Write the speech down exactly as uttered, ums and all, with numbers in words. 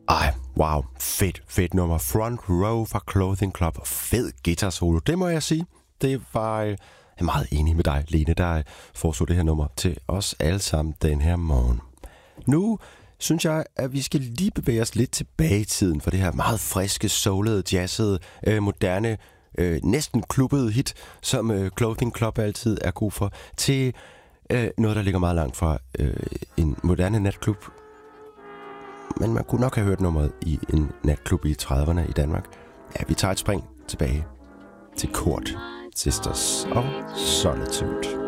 Ej, wow, fedt, fedt nummer. Front Row fra Clothing Club. Fed guitar solo, det må jeg sige. Det var, jeg er meget enig med dig, Lene, der foreslog det her nummer til os alle sammen den her morgen. Nu synes jeg, at vi skal lige bevæge os lidt tilbage i tiden for det her meget friske, soulede, jazzede, øh, moderne, øh, næsten klubbede hit, som øh, Clothing Club altid er god for, til øh, noget, der ligger meget langt fra øh, en moderne natklub. Men man kunne nok have hørt nummeret i en natklub i trediverne i Danmark. Ja, vi tager et spring tilbage til Chord Sisters og Solitude.